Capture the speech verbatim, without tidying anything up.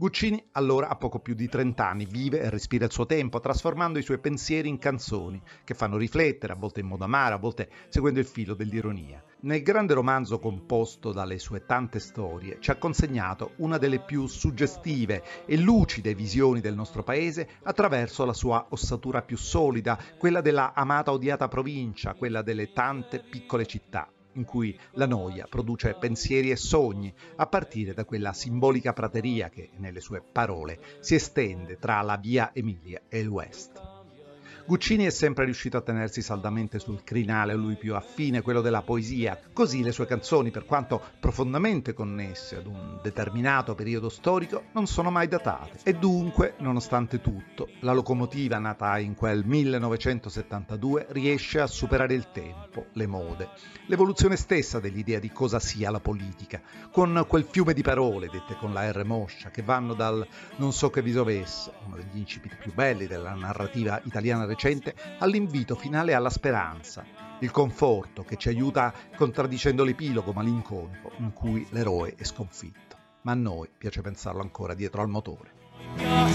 Guccini allora ha poco più di trenta anni, vive e respira il suo tempo, trasformando i suoi pensieri in canzoni che fanno riflettere, a volte in modo amaro, a volte seguendo il filo dell'ironia. Nel grande romanzo composto dalle sue tante storie ci ha consegnato una delle più suggestive e lucide visioni del nostro paese attraverso la sua ossatura più solida, quella della amata odiata provincia, quella delle tante piccole città, in cui la noia produce pensieri e sogni, a partire da quella simbolica prateria che, nelle sue parole, si estende tra la via Emilia e il West. Guccini è sempre riuscito a tenersi saldamente sul crinale a lui più affine, quello della poesia, così le sue canzoni, per quanto profondamente connesse ad un determinato periodo storico, non sono mai datate. E dunque, nonostante tutto, la locomotiva nata in quel millenovecentosettantadue riesce a superare il tempo, le mode, l'evoluzione stessa dell'idea di cosa sia la politica, con quel fiume di parole dette con la R moscia che vanno dal non so che vi sovesse, uno degli incipiti più belli della narrativa italiana recente, all'invito finale alla speranza, il conforto che ci aiuta contraddicendo l'epilogo malinconico in cui l'eroe è sconfitto. Ma a noi piace pensarlo ancora dietro al motore.